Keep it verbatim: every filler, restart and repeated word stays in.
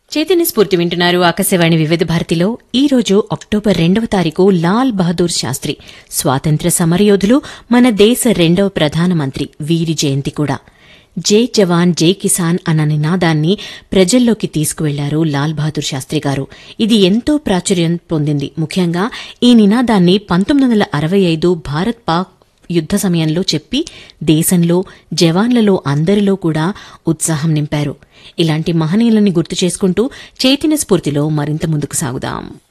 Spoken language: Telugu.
చైతన్య స్ఫూర్తి వింటున్నారు ఆకాశవాణి వివిధ భారతిలో. ఈ రోజు అక్టోబర్ రెండవ తారీఖు లాల్ బహదూర్ శాస్త్రి స్వాతంత్ర్య సమరయోధులు, మన దేశ రెండవ ప్రధానమంత్రి వీరి జయంతి కూడా. జై జవాన్ జై కిసాన్ అన్న నినాదాన్ని ప్రజల్లోకి తీసుకువెళ్లారు లాల్ బహదూర్ శాస్త్రి గారు. ఇది ఎంతో ప్రాచుర్యం పొందింది. ముఖ్యంగా ఈ నినాదాన్ని పంతొమ్మిది వందల అరవై ఐదు భారత్ పాక్ యుద్ద సమయంలో చెప్పి దేశంలో జవాన్లలో అందరిలో కూడా ఉత్సాహం నింపారు. ఇలాంటి మహనీయులని గుర్తు చేసుకుంటూ చైతన్య స్ఫూర్తిలో మరింత ముందుకు సాగుదాం.